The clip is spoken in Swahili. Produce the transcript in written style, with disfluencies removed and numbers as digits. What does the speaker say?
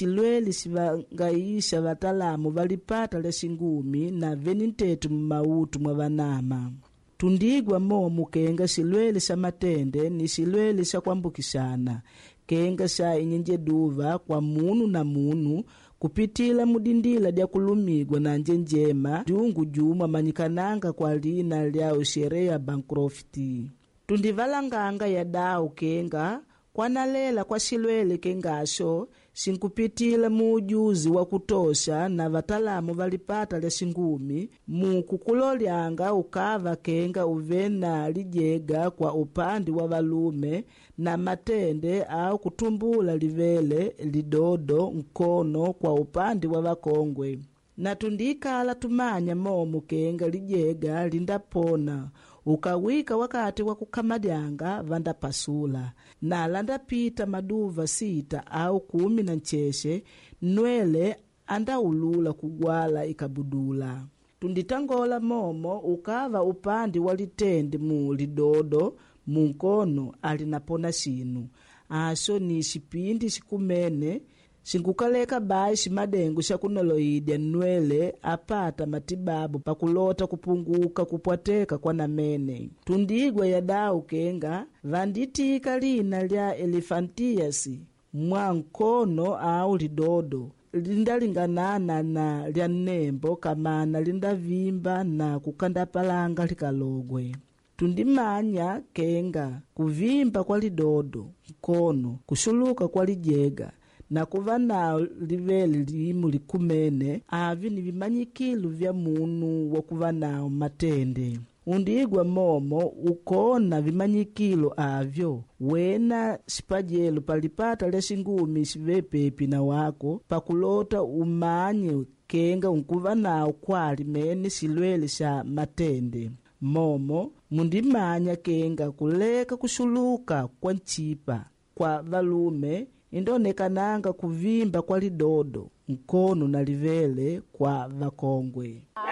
chilweli sivangaisha vatalamu valipata leshingumi na venitetu mmautu mwa vanama. Tundigwa momu kenga silweli sa matende ni silweli sa kuambukishana, kenga sa inyenje duva kwa munu na munu kupitila mudindila dia kulumigwa na njenjema jungu juma manyikananga kwa lina lia usherea bankrofti. Tundivalanganga ya dao kenga kwa nalela kwa silweli kengasho sinkupitila muujuzi wa kutosha na vatalamu valipata leshingumi mukukulolyanga ukava kenga uvena lijega kwa upandi wa valume na matende au kutumbula livele lidodo mkono kwa upandi wa vakongwe. Na tundikala tumanya momu kenga lijega lindapona ukawika wakati wa kukamadyanga vandapasula na landapita maduva 6 au 10 na ncheshe nwele andaulula kugwala ikabudula. Tunditangola momo ukava upandi walitende mu lidodo munkono alinapona sinu aso ni shipindi shikumene sinkukaleka bai shimadengu shakunoloidya nwele apata matibabu pakulota kupunguka kupwateka kwa namene. Tundigwa ya dau kenga vanditika lina lya elephantias mwa nkono au lidodo lindalinganana na lya nembo kamana lindavimba na kukandapalanga likalogwe. Tundimanya kenga kuvimba kwa lidodo mkono kushuluka kwa lijega na kuva na liveli limu likumene avi ni vimanyikilu vya munu wa kuva nao matende. Undigwa momo ukona vimanyikilu avyo wena sipajelu palipata leshingumi shivepepi na wako pakulota umanye kenga unkuva nao kwali mene silwele sha matende. Momo mundimanya kenga kuleka kushuluka kwa nchipa kwa valume indonekananga kuvimba kwa lidodo mkono na livele kwa vakongwe.